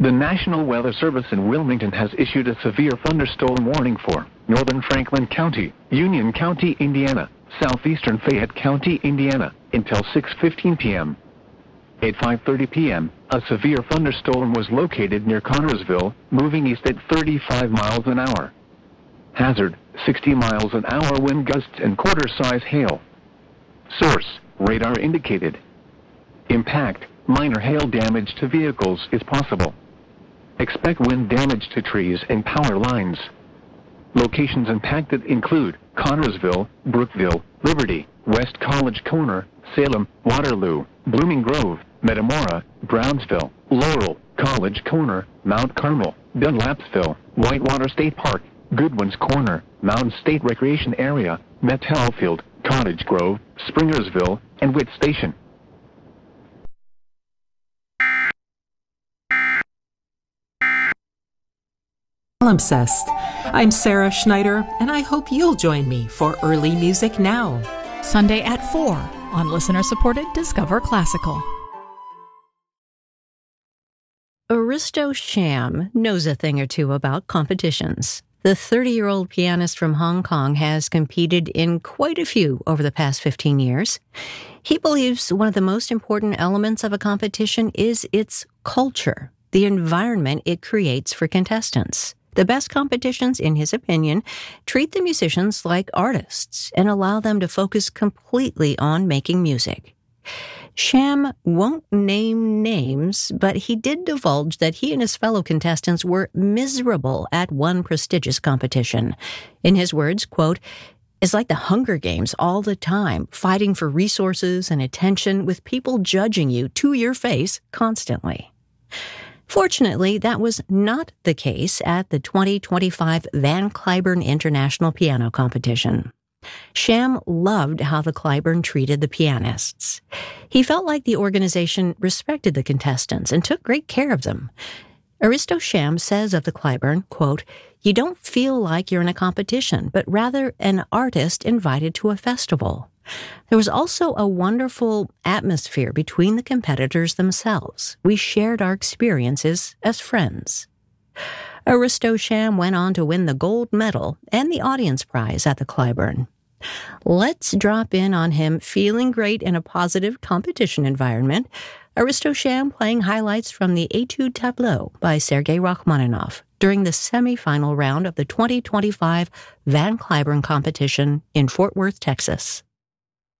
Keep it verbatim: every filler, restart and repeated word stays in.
The National Weather Service in Wilmington has issued a severe thunderstorm warning for northern Franklin County, Union County, Indiana, southeastern Fayette County, Indiana, until six fifteen p.m. At five thirty p.m., a severe thunderstorm was located near Connorsville, moving east at thirty-five miles an hour. Hazard, sixty miles an hour wind gusts and quarter-size hail. Source, radar indicated. Impact, minor hail damage to vehicles is possible. Expect wind damage to trees and power lines. Locations impacted include Connorsville, Brookville, Liberty, West College Corner, Salem, Waterloo, Blooming Grove, Metamora, Brownsville, Laurel, College Corner, Mount Carmel, Dunlapsville, Whitewater State Park, Goodwin's Corner, Mountain State Recreation Area, Metallfield, Cottage Grove, Springersville, and Witt Station. Palimpsest. I'm Sarah Schneider, and I hope you'll join me for Early Music Now. Sunday at four on listener-supported Discover Classical. Aristo Sham knows a thing or two about competitions. The thirty-year-old pianist from Hong Kong has competed in quite a few over the past fifteen years. He believes one of the most important elements of a competition is its culture, the environment it creates for contestants. The best competitions, in his opinion, treat the musicians like artists and allow them to focus completely on making music. Sham won't name names, but he did divulge that he and his fellow contestants were miserable at one prestigious competition. In his words, quote, "It's like the Hunger Games all the time, fighting for resources and attention with people judging you to your face constantly." Fortunately, that was not the case at the twenty twenty-five Van Cliburn International Piano Competition. Sham loved how the Cliburn treated the pianists. He felt like the organization respected the contestants and took great care of them. Aristo Sham says of the Cliburn, quote, "You don't feel like you're in a competition, but rather an artist invited to a festival." There was also a wonderful atmosphere between the competitors themselves. We shared our experiences as friends. Aristo Sham went on to win the gold medal and the audience prize at the Cliburn. Let's drop in on him feeling great in a positive competition environment. Aristo Sham playing highlights from the Etude Tableau by Sergei Rachmaninoff during the semifinal round of the twenty twenty-five Van Cliburn competition in Fort Worth, Texas.